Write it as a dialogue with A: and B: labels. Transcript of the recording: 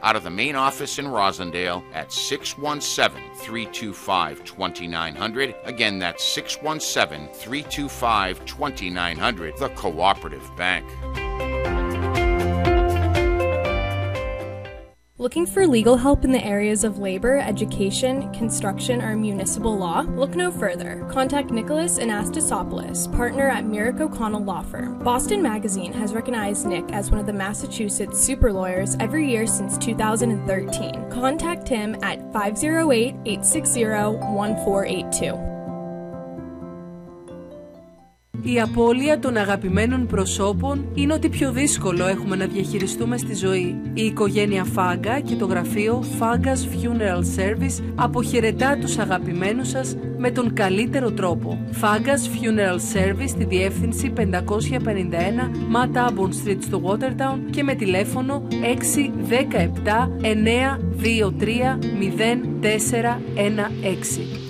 A: out of the main office in Rosendale at 617-325-2900. Again, that's 617-325-2900, the Cooperative Bank.
B: Looking for legal help in the areas of labor, education, construction, or municipal law? Look no further. Contact Nicholas Anastasopoulos, partner at Merrick O'Connell Law Firm. Boston Magazine has recognized Nick as one of the Massachusetts super lawyers every year since 2013. Contact him at 508-860-1482.
C: Η απώλεια των αγαπημένων προσώπων είναι ό,τι πιο δύσκολο έχουμε να διαχειριστούμε στη ζωή. Η οικογένεια Φάγκα και το γραφείο Fagga's Funeral Service αποχαιρετά τους αγαπημένους σας με τον καλύτερο τρόπο. Fagga's Funeral Service στη διεύθυνση 551 Matt Abbon Street στο Watertown και με τηλέφωνο 617 923 0416.